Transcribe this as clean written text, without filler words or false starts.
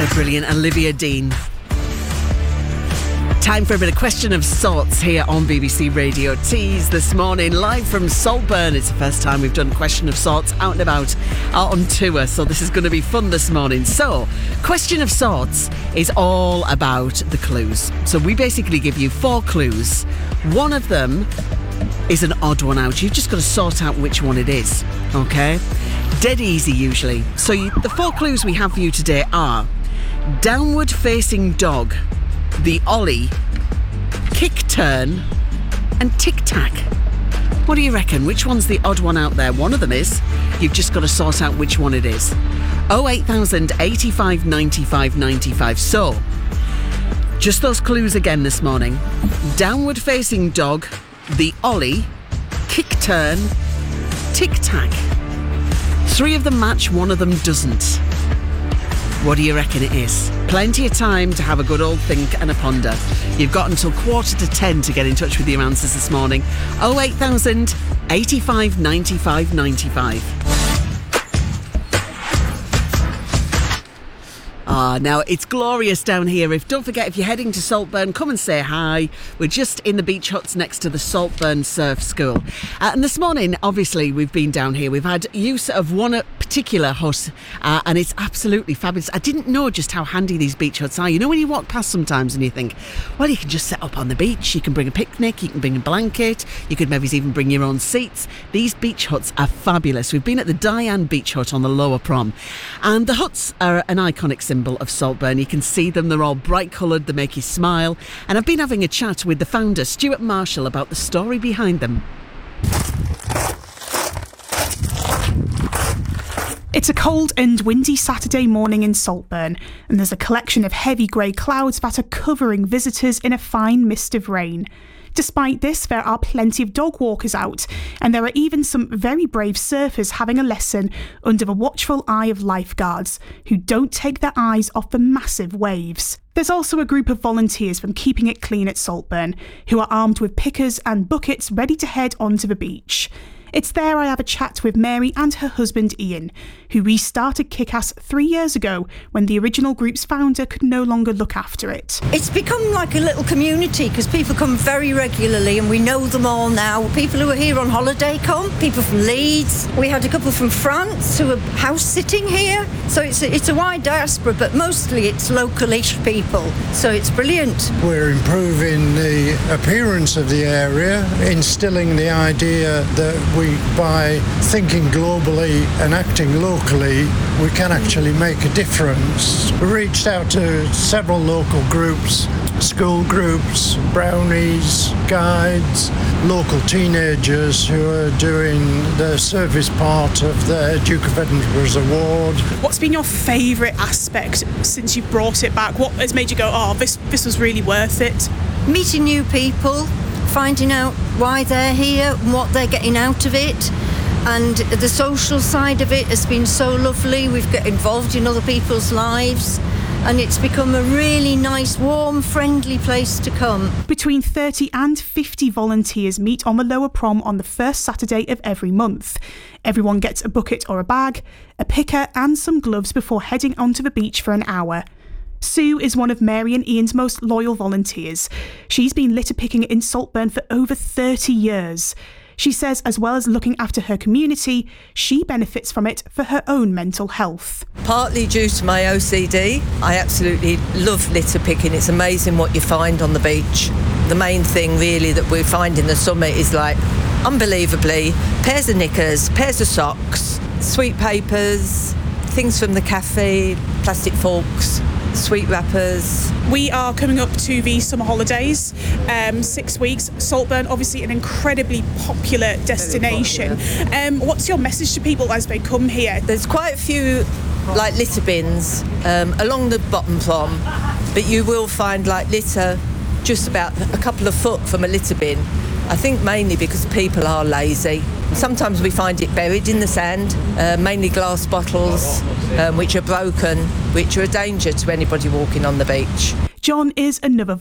brilliant Olivia Dean. Time for a bit of Question of Sorts here on BBC Radio Tees this morning, live from Saltburn. It's the first time we've done Question of Sorts out and about, out on tour, so this is going to be fun this morning. So, Question of Sorts is all about the clues. So we basically give you 4 clues. One of them is an odd one out. You've just got to sort out which one it is, okay? Dead easy usually. So the 4 clues we have for you today are downward facing dog, the ollie, kick turn and tic-tac. What do you reckon? Which one's the odd one out there? One of them is. You've just got to sort out which one it is. 08000 85 95 95. So, just those clues again this morning. Downward facing dog, the ollie, kick turn, tic-tac. 3 of them match, 1 of them doesn't. What do you reckon it is? Plenty of time to have a good old think and a ponder. You've got until 9:45 to get in touch with your answers this morning. 08000 85 95 95. Now it's glorious down here. Don't forget, if you're heading to Saltburn, come and say hi. We're just in the beach huts next to the Saltburn Surf School. And this morning, obviously, we've been down here. We've had use of one particular hut, and it's absolutely fabulous. I didn't know just how handy these beach huts are. You know, when you walk past sometimes and you think, well, you can just set up on the beach. You can bring a picnic. You can bring a blanket. You could maybe even bring your own seats. These beach huts are fabulous. We've been at the Diane Beach Hut on the Lower Prom, and the huts are an iconic symbol of Saltburn. You can see them, they're all bright coloured, they make you smile. And I've been having a chat with the founder, Stuart Marshall, about the story behind them. It's a cold and windy Saturday morning in Saltburn, and there's a collection of heavy grey clouds that are covering visitors in a fine mist of rain. Despite this, there are plenty of dog walkers out, and there are even some very brave surfers having a lesson under the watchful eye of lifeguards, who don't take their eyes off the massive waves. There's also a group of volunteers from Keeping It Clean at Saltburn, who are armed with pickers and buckets ready to head onto the beach. It's there I have a chat with Mary and her husband Ian, who restarted Kick-Ass 3 years ago when the original group's founder could no longer look after it. It's become like a little community because people come very regularly and we know them all now. People who are here on holiday come, people from Leeds. We had a couple from France who are house sitting here. So it's a wide diaspora, but mostly it's local-ish people. So it's brilliant. We're improving the appearance of the area, instilling the idea that by thinking globally and acting locally, we can actually make a difference. We reached out to several local groups, school groups, brownies, guides, local teenagers who are doing the service part of the Duke of Edinburgh's award. What's been your favourite aspect since you brought it back? What has made you go, oh, this was really worth it? Meeting new people, finding out why they're here and what they're getting out of it, and the social side of it has been so lovely. We've got involved in other people's lives, and it's become a really nice, warm, friendly place to come. Between 30 and 50 volunteers meet on the Lower Prom on the first Saturday of every month. Everyone gets a bucket or a bag, a picker and some gloves before heading onto the beach for an hour. Sue is one of Mary and Ian's most loyal volunteers. She's been litter picking in Saltburn for over 30 years. She says as well as looking after her community, she benefits from it for her own mental health. Partly due to my OCD, I absolutely love litter picking. It's amazing what you find on the beach. The main thing really that we find in the summer is, like, unbelievably, pairs of knickers, pairs of socks, sweet papers, things from the cafe, plastic forks, sweet wrappers. We are coming up to the summer holidays, 6 weeks. Saltburn, obviously an incredibly popular destination. What's your message to people as they come here? There's quite a few like litter bins along the bottom prom, but you will find like litter just about a couple of foot from a litter bin. I think mainly because people are lazy. Sometimes we find it buried in the sand, mainly glass bottles, which are broken, which are a danger to anybody walking on the beach. John is another